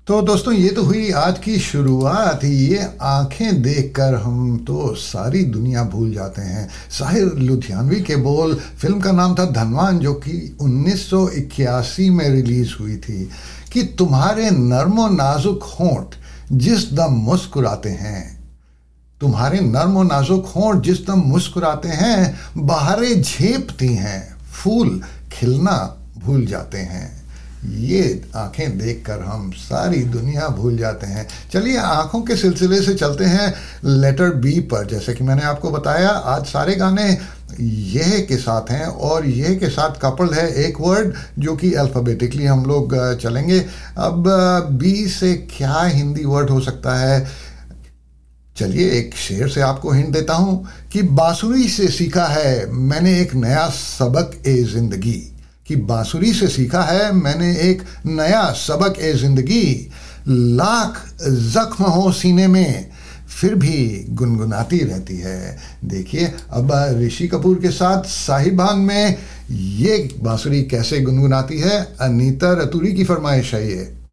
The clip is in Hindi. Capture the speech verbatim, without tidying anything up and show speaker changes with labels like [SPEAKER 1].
[SPEAKER 1] तो दोस्तों, ये तो हुई आज की शुरुआत। ये आंखें देखकर हम तो सारी दुनिया भूल जाते हैं। साहिर लुधियानवी के बोल। फिल्म का नाम था धनवान, जो कि उन्नीस सौ इक्यासी में रिलीज हुई थी। कि तुम्हारे नर्मो नाजुक होंठ जिस दम मुस्कुराते हैं, तुम्हारे नर्मो नाजुक होंठ जिस दम मुस्कुराते हैं, बहारें झेपती हैं, फूल खिलना भूल जाते हैं। ये आंखें देखकर हम सारी दुनिया भूल जाते हैं। चलिए आंखों के सिलसिले से चलते हैं लेटर बी पर। जैसे कि मैंने आपको बताया, आज सारे गाने यह के साथ हैं और यह के साथ कपल है एक वर्ड, जो कि अल्फ़ाबेटिकली हम लोग चलेंगे। अब बी से क्या हिंदी वर्ड हो सकता है? चलिए एक शेर से आपको हिंट देता हूं कि बांसुरी से सीखा है मैंने एक नया सबक ए जिंदगी। कि बांसुरी से सीखा है मैंने एक नया सबक ए जिंदगी। लाख जख्म हो सीने में फिर भी गुनगुनाती रहती है। देखिए अब ऋषि कपूर के साथ साहिबान में ये बांसुरी कैसे गुनगुनाती है। अनीता रतूरी की फरमाइश है ये।